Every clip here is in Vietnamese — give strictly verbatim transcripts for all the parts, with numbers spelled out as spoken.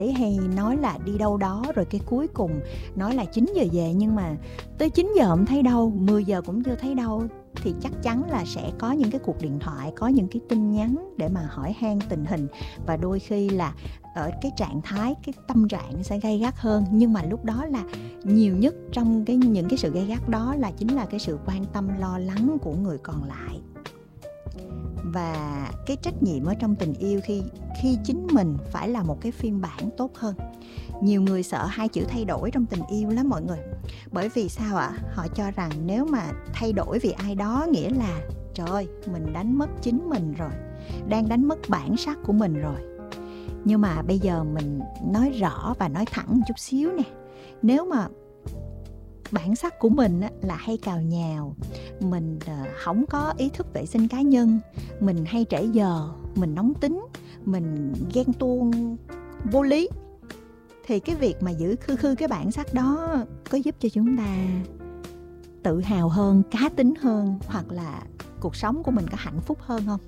hay nói là đi đâu đó, rồi cái cuối cùng nói là chín giờ về, nhưng mà tới chín giờ không thấy đâu, mười giờ cũng chưa thấy đâu, thì chắc chắn là sẽ có những cái cuộc điện thoại, có những cái tin nhắn để mà hỏi han tình hình, và đôi khi là ở cái trạng thái, cái tâm trạng sẽ gay gắt hơn. Nhưng mà lúc đó là nhiều nhất trong cái những cái sự gay gắt đó là chính là cái sự quan tâm lo lắng của người còn lại. Và cái trách nhiệm ở trong tình yêu khi khi chính mình phải là một cái phiên bản tốt hơn. Nhiều người sợ hai chữ thay đổi trong tình yêu lắm mọi người. Bởi vì sao ạ? Họ cho rằng nếu mà thay đổi vì ai đó nghĩa là trời ơi, mình đánh mất chính mình rồi, đang đánh mất bản sắc của mình rồi. Nhưng mà bây giờ mình nói rõ và nói thẳng một chút xíu nè. Nếu mà bản sắc của mình là hay cào nhào, mình không có ý thức vệ sinh cá nhân, mình hay trễ giờ, mình nóng tính, mình ghen tuông vô lý, thì cái việc mà giữ khư khư cái bản sắc đó có giúp cho chúng ta tự hào hơn, cá tính hơn, hoặc là cuộc sống của mình có hạnh phúc hơn không?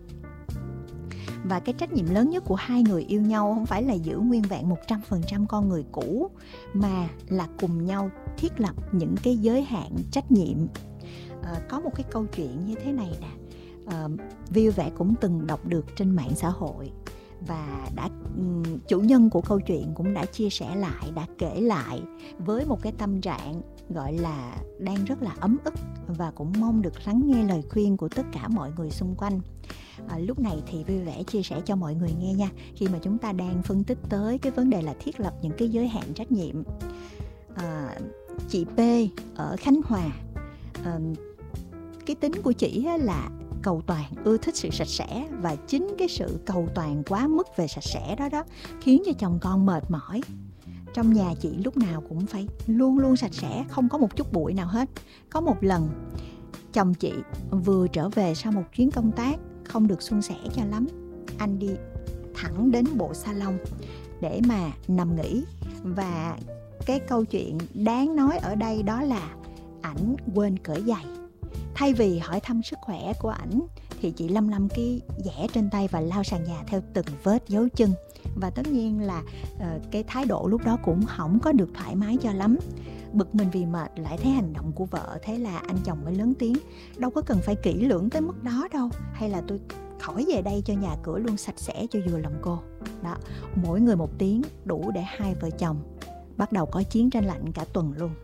Và cái trách nhiệm lớn nhất của hai người yêu nhau không phải là giữ nguyên vẹn một trăm phần trăm con người cũ, mà là cùng nhau thiết lập những cái giới hạn trách nhiệm. À, có một cái câu chuyện như thế này nè, à, Viu Vẽ cũng từng đọc được trên mạng xã hội, và đã chủ nhân của câu chuyện cũng đã chia sẻ lại, đã kể lại với một cái tâm trạng gọi là đang rất là ấm ức, và cũng mong được lắng nghe lời khuyên của tất cả mọi người xung quanh. À, lúc này thì Viu Vẽ chia sẻ cho mọi người nghe nha, khi mà chúng ta đang phân tích tới cái vấn đề là thiết lập những cái giới hạn trách nhiệm. À, chị P ở Khánh Hòa, à, cái tính của chị là cầu toàn, ưa thích sự sạch sẽ, và chính cái sự cầu toàn quá mức về sạch sẽ đó đó khiến cho chồng con mệt mỏi. Trong nhà chị lúc nào cũng phải luôn luôn sạch sẽ, không có một chút bụi nào hết. Có một lần chồng chị vừa trở về sau một chuyến công tác không được suôn sẻ cho lắm, anh đi thẳng đến bộ salon để mà nằm nghỉ. Và cái câu chuyện đáng nói ở đây đó là ảnh quên cởi giày. Thay vì hỏi thăm sức khỏe của ảnh thì chị lâm lâm cái dẻ trên tay và lao sàn nhà theo từng vết dấu chân. Và tất nhiên là uh, cái thái độ lúc đó cũng không có được thoải mái cho lắm. Bực mình vì mệt lại thấy hành động của vợ, thế là anh chồng mới lớn tiếng: đâu có cần phải kỹ lưỡng tới mức đó đâu, hay là tôi khỏi về đây cho nhà cửa luôn sạch sẽ cho vừa lòng cô. Đó, mỗi người một tiếng đủ để hai vợ chồng bắt đầu có chiến tranh lạnh cả tuần luôn.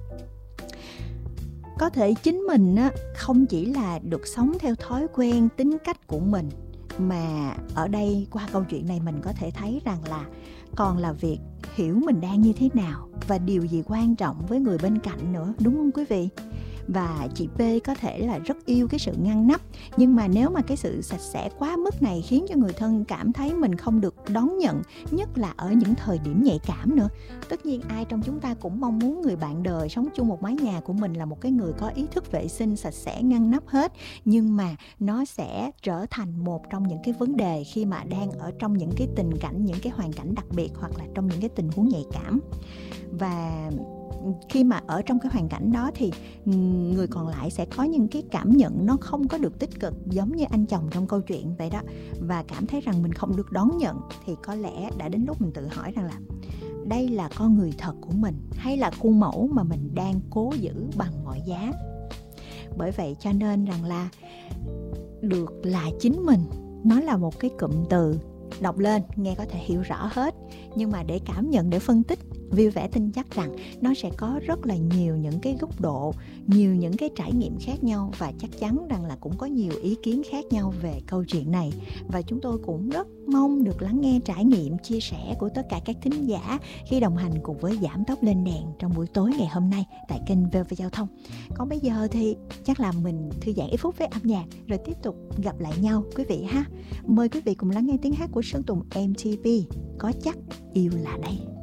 Có thể chính mình á, không chỉ là được sống theo thói quen, tính cách của mình, mà ở đây qua câu chuyện này mình có thể thấy rằng là còn là việc hiểu mình đang như thế nào và điều gì quan trọng với người bên cạnh nữa, đúng không quý vị? Và chị P có thể là rất yêu cái sự ngăn nắp, nhưng mà nếu mà cái sự sạch sẽ quá mức này khiến cho người thân cảm thấy mình không được đón nhận, nhất là ở những thời điểm nhạy cảm nữa. Tất nhiên ai trong chúng ta cũng mong muốn người bạn đời sống chung một mái nhà của mình là một cái người có ý thức vệ sinh, sạch sẽ, ngăn nắp hết. Nhưng mà nó sẽ trở thành một trong những cái vấn đề khi mà đang ở trong những cái tình cảnh, những cái hoàn cảnh đặc biệt, hoặc là trong những cái tình huống nhạy cảm. Và khi mà ở trong cái hoàn cảnh đó thì người còn lại sẽ có những cái cảm nhận nó không có được tích cực, giống như anh chồng trong câu chuyện vậy đó, và cảm thấy rằng mình không được đón nhận. Thì có lẽ đã đến lúc mình tự hỏi rằng là đây là con người thật của mình hay là khuôn mẫu mà mình đang cố giữ bằng mọi giá. Bởi vậy cho nên rằng là được là chính mình, nó là một cái cụm từ đọc lên nghe có thể hiểu rõ hết, nhưng mà để cảm nhận, để phân tích, Viu Vẽ tin chắc rằng nó sẽ có rất là nhiều những cái góc độ, nhiều những cái trải nghiệm khác nhau, và chắc chắn rằng là cũng có nhiều ý kiến khác nhau về câu chuyện này. Và chúng tôi cũng rất mong được lắng nghe trải nghiệm, chia sẻ của tất cả các thính giả khi đồng hành cùng với Giảm Tốc Lên Đèn trong buổi tối ngày hôm nay tại kênh vê o vê Giao thông. Còn bây giờ thì chắc là mình thư giãn ít phút với âm nhạc rồi tiếp tục gặp lại nhau quý vị ha. Mời quý vị cùng lắng nghe tiếng hát của Sơn Tùng em tê pê, Có Chắc Yêu Là Đây.